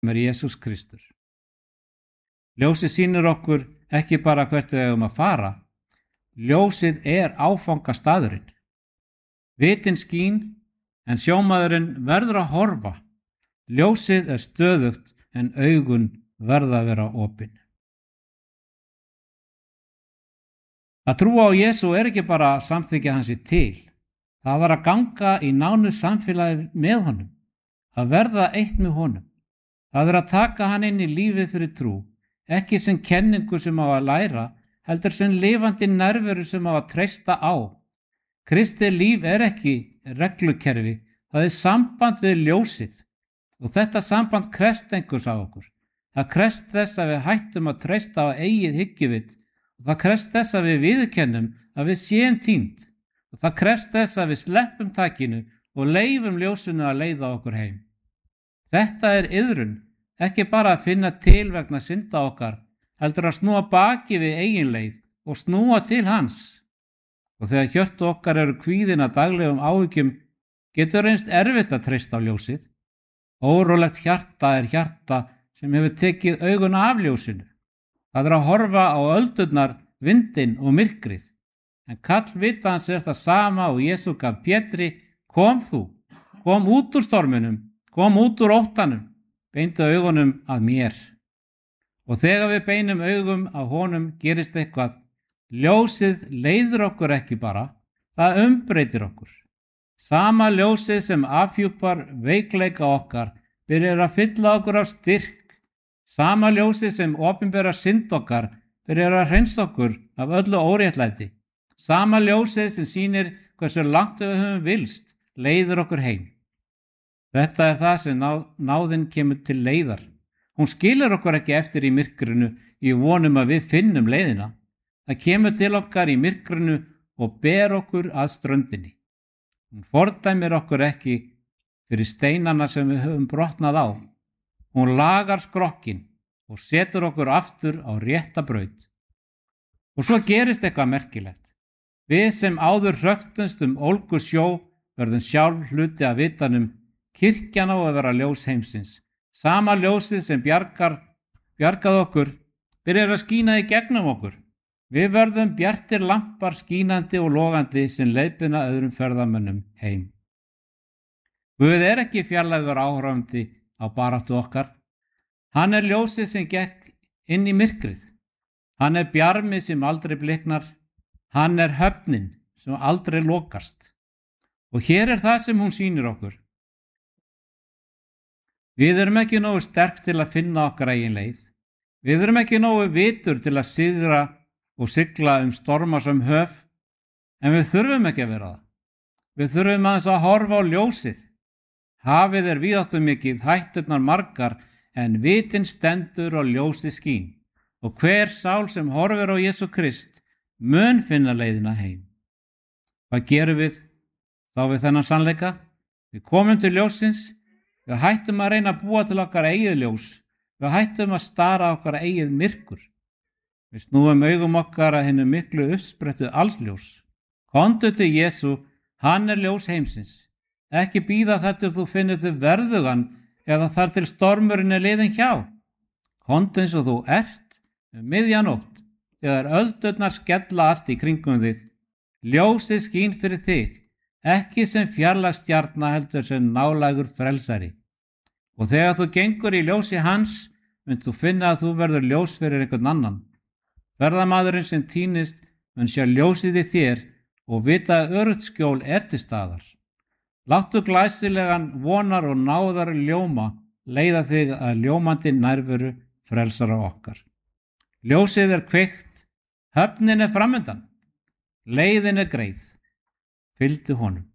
sem Jesús Kristur. Ljósið sýnir okkur ekki bara hvert við eigum að fara, ljósið áfangastaðurinn. Vitin skín, en sjómaðurinn verður að horfa. Ljósið stöðugt, en augun verða að vera opin. Að trúa á Jesú ekki bara að samþykkja hans til. Það var að ganga í nánu samfélagi með honum, að verða eitt með honum. Það að taka hann inn í lífið fyrir trú, ekki sem kenningu sem á að læra, heldur sem lifandi nærveru sem á að treysta á. Kristið líf ekki reglukerfi, það samband við ljósið og þetta samband krefst einhvers á okkur. Það krefst þess að við hættum að treysta á eigið hyggjuvit og það krefst þess að við viðurkennum að við séum týnd og það krefst þess að við sleppum takinu og leyfum ljósinu að leiða okkur heim. Þetta iðrun, ekki bara að finna til vegna synda okkar, heldur að snúa baki við eigin leið og snúa til hans. Og þegar hjörtu okkar eru kvíðin að daglegum áhyggjum, getur reynst erfitt að treysta á ljósið. Órólegt hjarta hjarta sem hefur tekið augun af ljósinu. Það að horfa á öldurnar, vindinn og myrkrið. En kall vita hans það sama og Jesú gaf Pétri, kom út úr storminum, kom út úr óttanum, beindu augunum að mér. Og þegar við beinum augum að honum gerist eitthvað. Ljósið leiðir okkur ekki bara, það umbreytir okkur. Sama ljósið sem afhjúpar veikleika okkar byrjar að fylla okkur af styrk. Sama ljósið sem opinberar synd okkar byrjar að hreinsa okkur af öllu óréttlæti. Sama ljósið sem sýnir hversu langt við höfum vilst leiðir okkur heim. Þetta það sem náðin kemur til leiðar. Hún skilur okkur ekki eftir í myrkrinu í vonum að við finnum leiðina. Það kemur til okkar í myrkrinu og ber okkur að ströndinni. Hún fordæmir okkur ekki fyrir steinana sem við höfum brotnað á. Hún lagar skrokkin og setur okkur aftur á rétta braut. Og svo gerist eitthvað merkilegt. Við sem áður hröktumst ólgu sjó verðum sjálf hluti af vitanum. Kirkjan á að vera ljós heimsins. Sama ljósið sem bjargað okkur byrjar að skína í gegnum okkur. Við verðum bjartir lampar skínandi og logandi sem leiðbeina öðrum ferðamönnum heim. Guð ekki fjarlægur áhrifandi á baráttu okkar. Hann ljósið sem gekk inn í myrkrið. Hann bjarmið sem aldrei bliknar. Hann höfnin sem aldrei lokast. Og hér það sem hún sýnir okkur. Við erum ekki nógu sterk til að finna okkar eigin leið. Við erum ekki nógu vitur til að sigra og sigla stormasöm höf, en við þurfum ekki að vera það. Við þurfum aðeins að horfa á ljósið. Hafið víðáttumikið, hætturnar margar, en vitin stendur og ljósið skín. Og hver sál sem horfir á Jesú Krist mun finna leiðina heim. Hvað gerum við þá við þennan sannleika? Við komum til ljósins, við hættum að reyna að búa til okkar eigið ljós, við hættum að stara okkar eigið myrkur. Við snúum augum okkar að hinnu miklu uppsprettu allsljós. Komdu til Jesú, hann ljós heimsins. Ekki bíða þetta þú finnur þig verðugan eða þar til stormurinn liðin hjá. Komdu eins og þú miðjanótt, þegar öldurnar skella allt í kringum þig. Ljósið skín fyrir þig, ekki sem fjarlægstjarna heldur sem nálægur frelsari. Og þegar þú gengur í ljósi hans, mynd þú finna að þú verður ljós fyrir einhvern annan. Ferðamaðurinn sem týnist mun sjá ljósið í þér og vita að öruggt skjól til staðar. Láttu glæsilegan vonar og náðar ljóma leiða þig að ljómandi nærveru frelsara okkar. Ljósið kveikt, höfnin framundan, leiðin greið. Fylgdu honum.